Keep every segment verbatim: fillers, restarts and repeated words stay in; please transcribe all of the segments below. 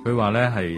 佢話咧係誒誒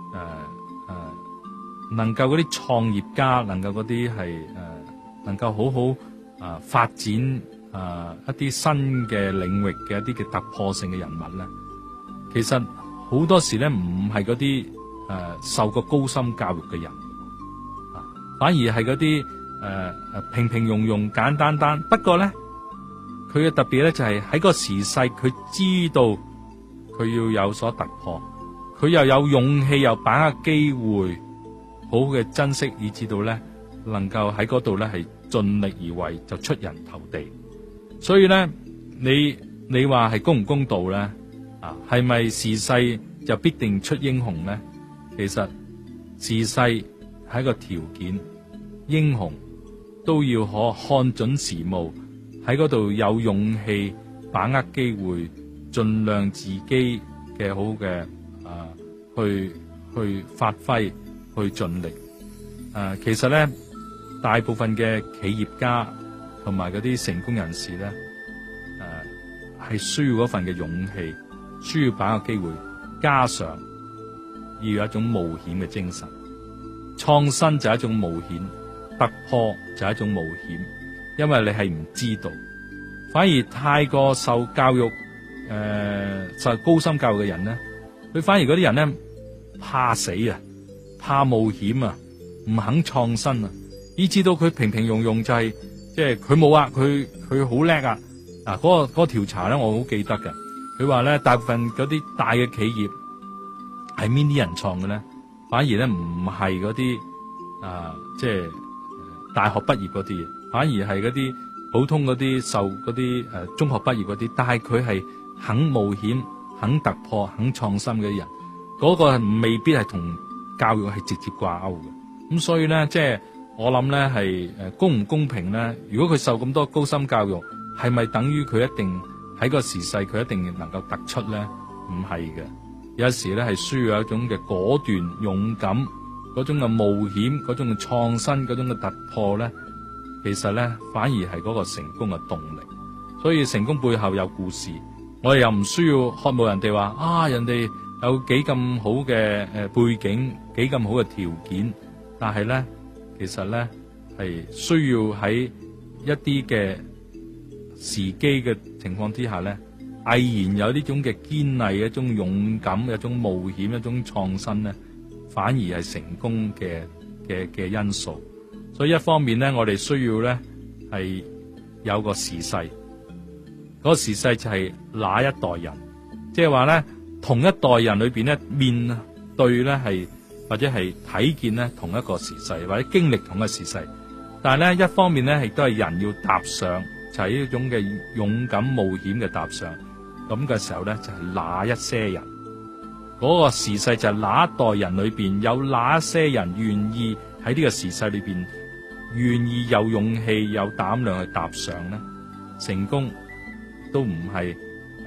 能夠嗰啲創業家，能夠嗰啲係誒能夠好好啊、呃、發展誒、呃、一啲新嘅領域嘅一啲嘅突破性嘅人物咧，其實好多時咧唔係嗰啲誒受過高深教育嘅人，啊，反而係嗰啲誒誒平平庸庸、簡單單。不過咧，佢嘅特別咧就係喺個時勢，佢知道佢要有所突破，佢又有勇氣，又把握機會，好好嘅珍惜，以至到咧能夠喺嗰度咧係盡力而為，就出人頭地。所以咧，你你話係公唔公道咧？啊，係咪時勢就必定出英雄咧？其實時勢係一個條件，英雄都要可看準時務，喺嗰度有勇氣，把握機會，盡量自己嘅好嘅啊，去去發揮，去盡力。啊，其實咧，大部分嘅企業家同埋嗰啲成功人士咧，誒、啊、係需要嗰份嘅勇氣，需要把握機會，加上要有一種冒險嘅精神。創新就係一種冒險，突破就係一種冒險，因為你係唔知道。反而太過受教育誒、呃、受高深教育嘅人咧，佢反而嗰啲人咧怕死啊，怕冒險啊，唔肯創新啊，以至到佢平平庸庸就係即係佢冇啊，佢佢好叻啊！嗱、嗰個，嗰、嗰個調查咧，我好記得嘅。佢話咧，大部分嗰啲大嘅企業係邊啲人創嘅咧？反而咧唔係嗰啲啊，即係大學畢業嗰啲，反而係嗰啲普通嗰啲受嗰啲誒中學畢業嗰啲，但係佢係肯冒險、肯突破、肯創新嘅人，嗰、嗰個未必係同教育係直接掛鈎嘅。咁所以咧，即係我諗咧係誒公唔公平咧？如果佢受咁多高深教育，係咪等於佢一定喺個時勢佢一定能夠突出咧？唔係嘅。有時咧係需要有一種嘅果斷、勇敢，嗰種嘅冒險、嗰種嘅創新、嗰種嘅突破咧，其實咧反而係嗰個成功嘅動力。所以成功背後有故事，我哋又唔需要渴慕人哋話啊，人哋有幾咁好嘅誒背景，幾咁好嘅條件，但係咧其實咧係需要喺一啲嘅時機嘅情況之下咧，毅然有呢種嘅堅毅、一種勇敢、一種冒險、一種創新咧，反而係成功嘅嘅嘅因素。所以一方面咧，我哋需要咧係有個時勢，嗰個時勢就係那一代人，即係話咧同一代人裏邊咧面對咧係或者係睇見咧同一個時勢，或者經歷同一個時勢。但係咧一方面咧亦都係人要踏上，就係呢種嘅勇敢冒險嘅踏上。咁嘅時候咧，就係那一些人，嗰個時勢就係那一代人裏邊有那一些人願意喺呢個時勢裏邊，願意有勇氣、有膽量去踏上咧，成功都唔係誒誒，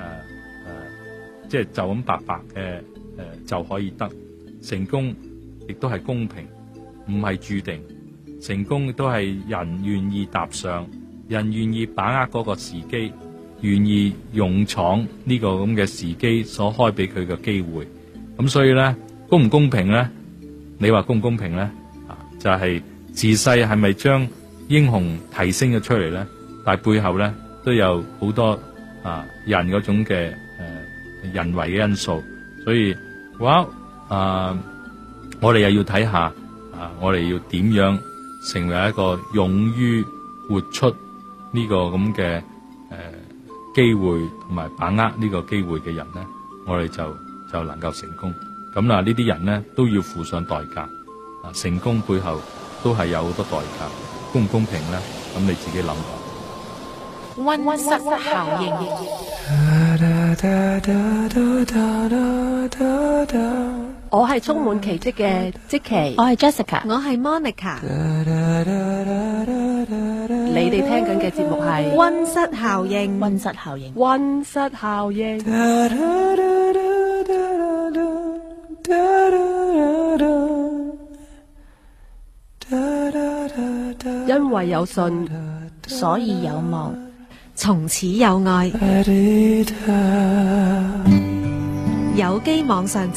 即係就咁白白嘅誒就可以得。成功亦都係公平，唔係注定。成功亦都係人願意踏上，人願意把握嗰個時機。願意勇闖呢個咁嘅時機所開俾佢嘅機會，咁所以咧公唔公平咧？你話公唔公平咧？啊，就係時勢係咪將英雄提升咗出嚟咧？但係背後咧都有好多啊人嗰種嘅誒、呃、人為嘅因素，所以哇啊，我哋又要睇下啊，我哋要點樣成為一個勇於活出呢個咁嘅誒機會同埋把握呢個機會嘅人咧，我哋就就能夠成功。咁嗱，呢啲人咧都要付上代價。啊，成功背後都係有好多代價，公唔公平咧？咁你自己諗下。 溫室效應。我係充滿奇蹟嘅積淇， 我係 Jessica， 我係 Monica。 你哋聽緊嘅節目係溫室效應， 溫室效應， 溫室效應。因為有信， 所以有望， 從此有愛。有機網上